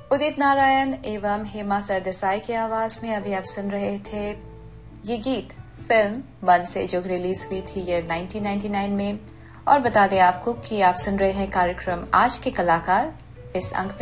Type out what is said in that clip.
उदित नारायण एवं हेमा सरदेसाई की आवाज में अभी आप सुन रहे थे ये गीत फिल्म मन से, जो रिलीज हुई थी ईयर 1999 में। और बता दें आपको कि आप सुन रहे हैं कार्यक्रम आज के कलाकार। इस अंक में